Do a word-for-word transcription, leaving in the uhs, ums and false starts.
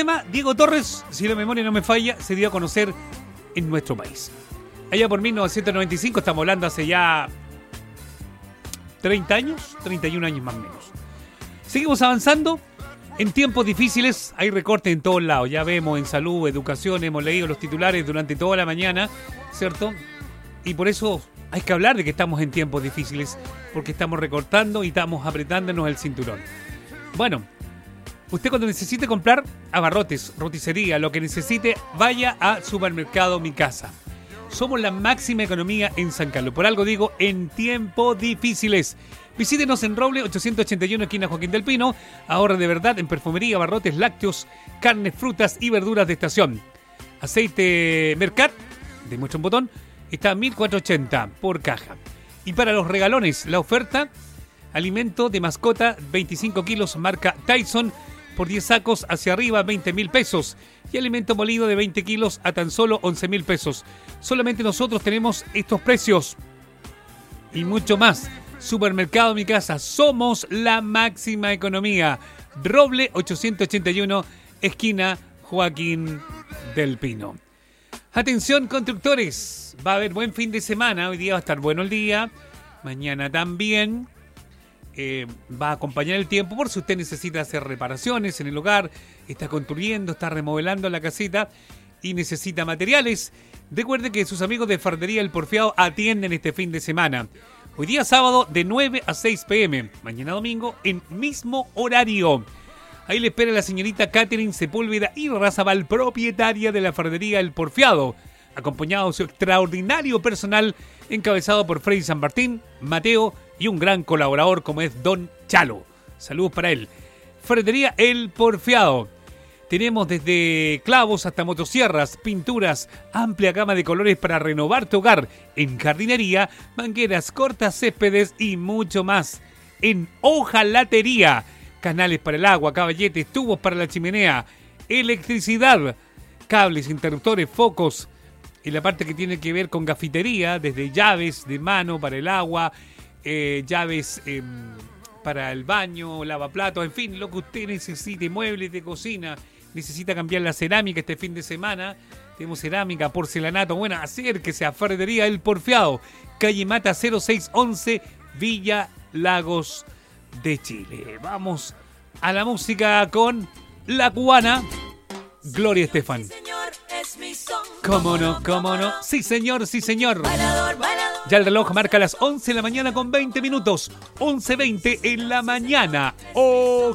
tema, Diego Torres, si la memoria no me falla, se dio a conocer en nuestro país. Allá por mil novecientos noventa y cinco, estamos hablando hace ya treinta años, treinta y un años más o menos. Seguimos avanzando. En tiempos difíciles hay recortes en todos lados. Ya vemos en salud, educación, hemos leído los titulares durante toda la mañana, ¿cierto? Y por eso hay que hablar de que estamos en tiempos difíciles, porque estamos recortando y estamos apretándonos el cinturón. Bueno, usted cuando necesite comprar abarrotes, roticería, lo que necesite, vaya a Supermercado Mi Casa. Somos la máxima economía en San Carlos. Por algo digo, en tiempos difíciles. Visítenos en Roble ochocientos ochenta y uno, esquina Joaquín del Pino. Ahorra de verdad en perfumería, abarrotes, lácteos, carnes, frutas y verduras de estación. Aceite Mercat, de mucho un botón, está a mil cuatrocientos ochenta por caja. Y para los regalones, la oferta, alimento de mascota, veinticinco kilos, marca Tyson, por diez sacos hacia arriba, veinte mil pesos. Y alimento molido de veinte kilos a tan solo once mil pesos. Solamente nosotros tenemos estos precios. Y mucho más. Supermercado Mi Casa. Somos la máxima economía. Roble ochocientos ochenta y uno, esquina Joaquín del Pino. Atención, constructores. Va a haber buen fin de semana. Hoy día va a estar bueno el día. Mañana también. Eh, va a acompañar el tiempo por si usted necesita hacer reparaciones en el hogar, está construyendo, está remodelando la casita y necesita materiales. Recuerde que sus amigos de Fardería El Porfiado atienden este fin de semana. Hoy día sábado de nueve a seis pm, mañana domingo en mismo horario. Ahí le espera la señorita Catherine Sepúlveda y Razabal, propietaria de la Fardería El Porfiado, acompañado de su extraordinario personal encabezado por Freddy San Martín, Mateo y un gran colaborador como es Don Chalo. Saludos para él. Ferretería El Porfiado. Tenemos desde clavos hasta motosierras, pinturas, amplia gama de colores para renovar tu hogar, en jardinería, mangueras, cortas, céspedes y mucho más. En hojalatería, canales para el agua, caballetes, tubos para la chimenea, electricidad, cables, interruptores, focos. Y la parte que tiene que ver con gafitería, desde llaves de mano para el agua, eh, llaves eh, para el baño, lavaplatos, en fin, lo que usted necesite, muebles de cocina, necesita cambiar la cerámica este fin de semana, tenemos cerámica, porcelanato, bueno, acérquese a Ferretería El Porfiado, calle Mata cero seis once, Villa Lagos de Chile. Vamos a la música con la cubana Gloria Estefan. ¿Cómo no? ¿Cómo no? Sí, señor, sí, señor. Bailador, bailador. Ya el reloj marca las once de la mañana con veinte minutos. once veinte en la mañana. Ok.